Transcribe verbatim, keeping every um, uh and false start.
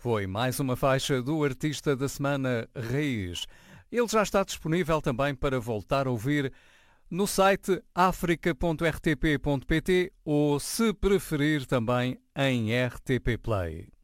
Foi mais uma faixa do artista da semana Raiz. Ele já está disponível também para voltar a ouvir no site africa ponto r t p ponto p t ou, se preferir, também em R T P Play.